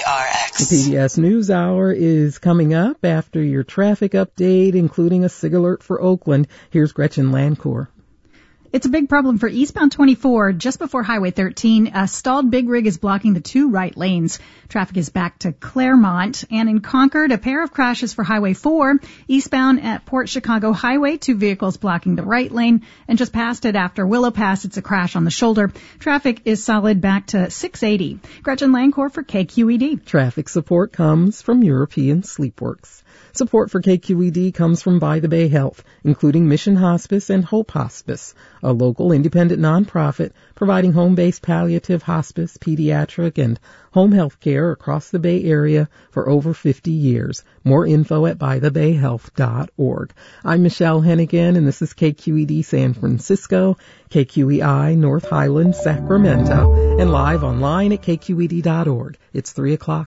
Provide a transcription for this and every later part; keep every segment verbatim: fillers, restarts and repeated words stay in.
R X. The P B S NewsHour is coming up after your traffic update, including a SIG alert for Oakland. Here's Gretchen Lancourt. It's a big problem for eastbound twenty-four just before Highway thirteen. A stalled big rig is blocking the two right lanes. Traffic is back to Claremont. And in Concord, a pair of crashes for Highway four. Eastbound at Port Chicago Highway, two vehicles blocking the right lane. And just past it after Willow Pass, it's a crash on the shoulder. Traffic is solid back to six eighty. Gretchen Lancourt for K Q E D. Traffic support comes from European Sleepworks. Support for K Q E D comes from By the Bay Health, including Mission Hospice and Hope Hospice, a local independent nonprofit providing home-based palliative hospice, pediatric, and home health care across the Bay Area for over fifty years. More info at by the bay health dot org. I'm Michelle Hennigan, and this is K Q E D San Francisco, K Q E I North Highlands, Sacramento, and live online at K Q E D dot org. It's three o'clock.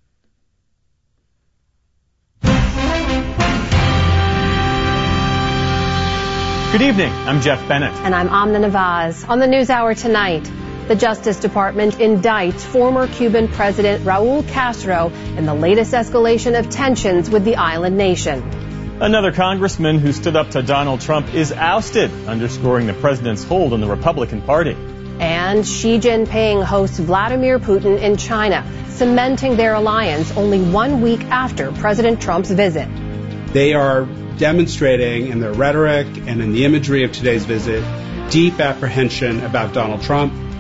Good evening. I'm Jeff Bennett. And I'm Amna Nawaz. On the NewsHour tonight, the Justice Department indicts former Cuban President Raul Castro in the latest escalation of tensions with the island nation. Another congressman who stood up to Donald Trump is ousted, underscoring the president's hold on the Republican Party. And Xi Jinping hosts Vladimir Putin in China, cementing their alliance only one week after President Trump's visit. They are demonstrating in their rhetoric and in the imagery of today's visit deep apprehension about Donald Trump